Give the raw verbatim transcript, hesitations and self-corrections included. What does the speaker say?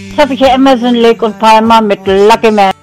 Jetzt habe ich hier Amazon Lake und Palmer mit Lucky Man.